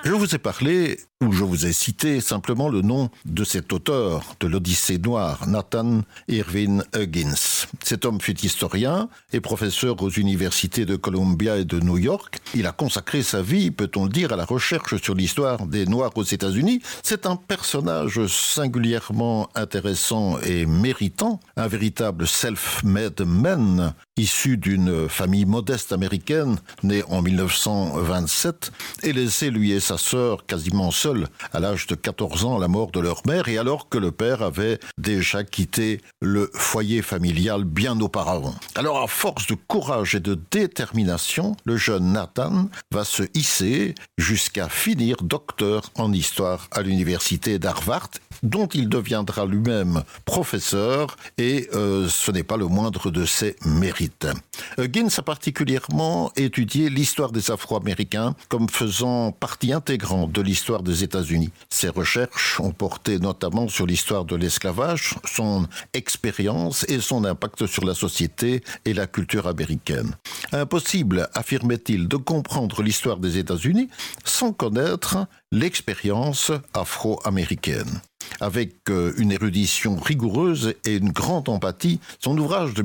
Je vous ai parlé, ou je vous ai cité simplement le nom de cet auteur de l'Odyssée noire, Nathan Irving Huggins. Cet homme fut historien et professeur aux universités de Columbia et de New York. Il a consacré sa vie, peut-on le dire, à la recherche sur l'histoire des Noirs aux États-Unis. C'est un personnage singulièrement intéressant et méritant, un véritable self-made man, issu d'une famille modeste américaine, née en 1927, et laissé lui et sa sœur quasiment seuls à l'âge de 14 ans à la mort de leur mère, et alors que le père avait déjà quitté le foyer familial bien auparavant. Alors à force de courage et de détermination, le jeune Nathan va se hisser jusqu'à finir docteur en histoire à l'université d'Harvard, dont il deviendra lui-même professeur, et ce n'est pas le moindre de ses mérites. Huggins a particulièrement étudié l'histoire des Afro-Américains comme faisant partie intégrante de l'histoire des États-Unis. Ses recherches ont porté notamment sur l'histoire de l'esclavage, son expérience et son impact sur la société et la culture américaine. Impossible, affirmait-il, de comprendre l'histoire des États-Unis sans connaître l'expérience afro-américaine. Avec une érudition rigoureuse et une grande empathie, son ouvrage de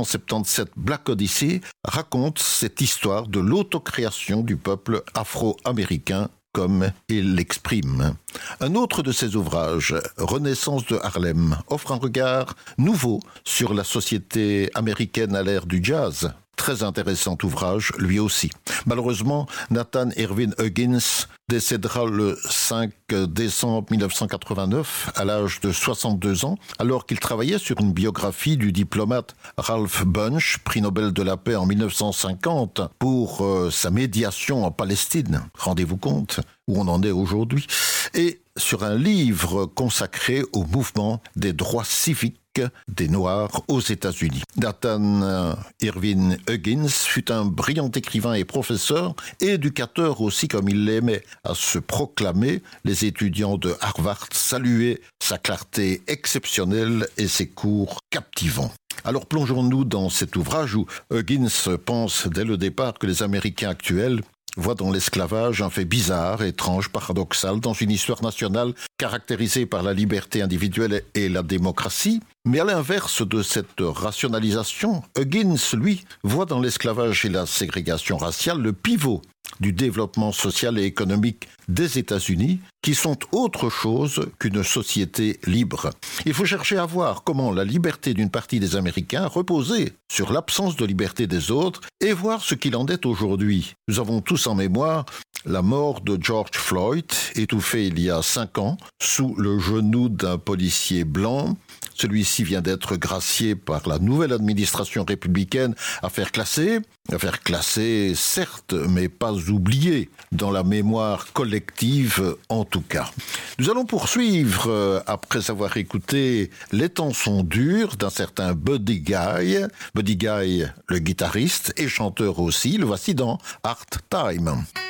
1977, Black Odyssey, raconte cette histoire de l'autocréation du peuple afro-américain comme il l'exprime. Un autre de ses ouvrages, Renaissance de Harlem, offre un regard nouveau sur la société américaine à l'ère du jazz. Très intéressant ouvrage, lui aussi. Malheureusement, Nathan Irving Huggins décédera le 5 décembre 1989 à l'âge de 62 ans, alors qu'il travaillait sur une biographie du diplomate Ralph Bunche, prix Nobel de la paix en 1950, pour sa médiation en Palestine. Rendez-vous compte où on en est aujourd'hui. Et sur un livre consacré au mouvement des droits civiques des Noirs aux États-Unis. Nathan Irving Huggins fut un brillant écrivain et professeur, et éducateur aussi, comme il l'aimait à se proclamer. Les étudiants de Harvard saluaient sa clarté exceptionnelle et ses cours captivants. Alors plongeons-nous dans cet ouvrage où Huggins pense dès le départ que les Américains actuels voit dans l'esclavage un fait bizarre, étrange, paradoxal, dans une histoire nationale caractérisée par la liberté individuelle et la démocratie. Mais à l'inverse de cette rationalisation, Huggins, lui, voit dans l'esclavage et la ségrégation raciale le pivot du développement social et économique des États-Unis, qui sont autre chose qu'une société libre. Il faut chercher à voir comment la liberté d'une partie des Américains reposait sur l'absence de liberté des autres et voir ce qu'il en est aujourd'hui. Nous avons tous en mémoire la mort de George Floyd, étouffé il y a 5 ans, sous le genou d'un policier blanc. Celui-ci vient d'être gracié par la nouvelle administration républicaine, affaire classée, certes, mais pas oubliée dans la mémoire collective en tout cas. Nous allons poursuivre, après avoir écouté Les temps sont durs d'un certain Buddy Guy. Buddy Guy, le guitariste et chanteur aussi, le voici dans Hard Time.